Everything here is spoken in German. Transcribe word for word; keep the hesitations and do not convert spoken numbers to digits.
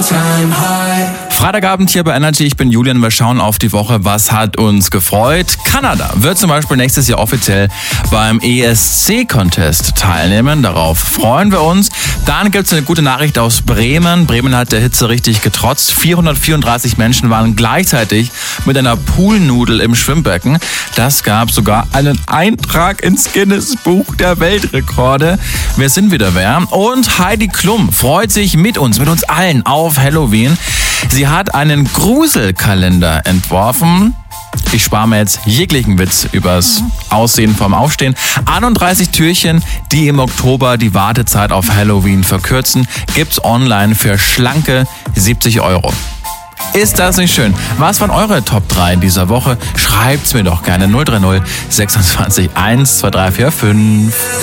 Freitagabend hier bei Energy, ich bin Julian, wir schauen auf die Woche, was hat uns gefreut. Kanada wird zum Beispiel nächstes Jahr offiziell beim E S C-Contest teilnehmen, darauf freuen wir uns. Dann gibt es eine gute Nachricht aus Bremen. Bremen hat der Hitze richtig getrotzt. vierhundertvierunddreißig Menschen waren gleichzeitig mit einer Poolnudel im Schwimmbecken. Das gab sogar einen Eintrag ins Guinness-Buch der Weltrekorde. Wir sind wieder wer. Und Heidi Klum freut sich mit uns, mit uns allen auf Halloween. Sie hat einen Gruselkalender entworfen. Ich spare mir jetzt jeglichen Witz übers Aussehen vom Aufstehen. einunddreißig Türchen, die im Oktober die Wartezeit auf Halloween verkürzen, gibt's online für schlanke siebzig Euro. Ist das nicht schön? Was waren eure Top drei in dieser Woche? Schreibt's mir doch gerne null drei null sechsundzwanzig eins zwei drei vier fünf.